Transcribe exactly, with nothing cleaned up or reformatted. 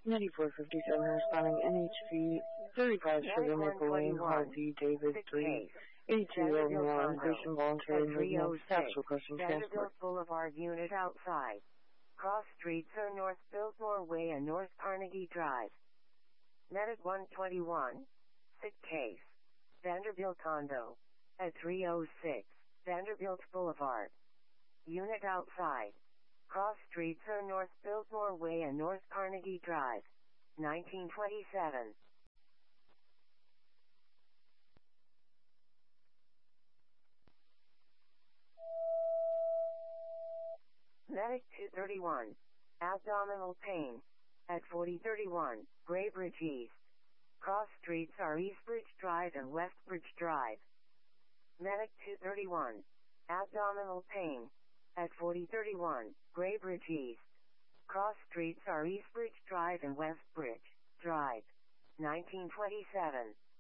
ninety-four fifty-seven responding N H V thirty-five Sugar Maple Lane, Hall D, David three, eighty-two Illinois, Increasing Voluntary Movement, Tax Requesting Transport. Vanderbilt Boulevard unit outside. Cross streets are North Biltmore Way and North Carnegie Drive. Medic one twenty-one. Sick case. Vanderbilt condo. At three oh six, Vanderbilt Boulevard. Unit outside. Cross streets are North Biltmore Way and North Carnegie Drive. nineteen twenty-seven. Medic two thirty-one. Abdominal pain. At forty thirty-one, Braybridge East. Cross streets are Eastbridge Drive and Westbridge Drive. Medic two thirty-one. Abdominal pain. At forty thirty-one, Braybridge East. Cross streets are Eastbridge Drive and Westbridge Drive. nineteen twenty-seven.